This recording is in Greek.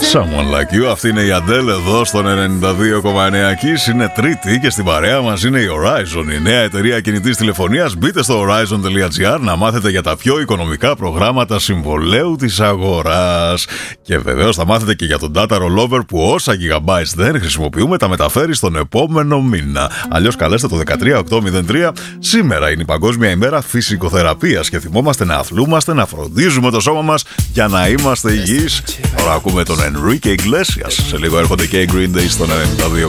Someone Like You. Αυτή είναι η Adele εδώ στον 92,9 Kiss. Είναι Τρίτη και στην παρέα μας είναι η Horizon, η νέα εταιρεία κινητής τηλεφωνίας. Μπείτε στο horizon.gr να μάθετε για τα πιο οικονομικά προγράμματα συμβολαίου της αγοράς. Και βεβαίως θα μάθετε και για τον data rollover που όσα gigabytes δεν χρησιμοποιούμε τα μεταφέρει στον επόμενο μήνα. Αλλιώς καλέστε το 13803. Σήμερα είναι η Παγκόσμια ημέρα φυσικοθεραπείας και θυμόμαστε να αθλούμαστε, να φροντίζουμε το σώμα μας για να είμαστε υγιείς. Τώρα ακούμε τον Enrique Iglesias. Σε λίγο έρχονται και οι Green Day στον 92,9.